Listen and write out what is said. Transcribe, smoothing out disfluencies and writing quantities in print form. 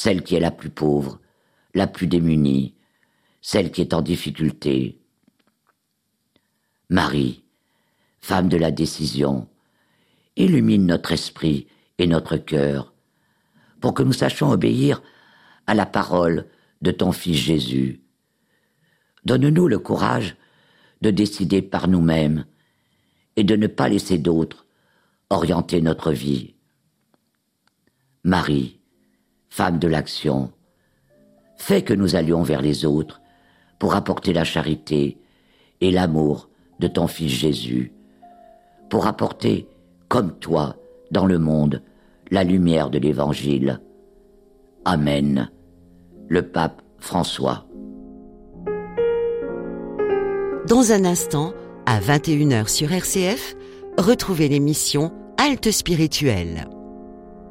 celle qui est la plus pauvre, la plus démunie, celle qui est en difficulté. Marie, femme de la décision, illumine notre esprit et notre cœur pour que nous sachions obéir à la parole de ton Fils Jésus. Donne-nous le courage de décider par nous-mêmes et de ne pas laisser d'autres orienter notre vie. Marie, femme de l'action, fais que nous allions vers les autres pour apporter la charité et l'amour de ton Fils Jésus, pour apporter, comme toi, dans le monde, la lumière de l'Évangile. Amen. Le pape François. Dans un instant, à 21h sur RCF, retrouvez l'émission Halte spirituelle.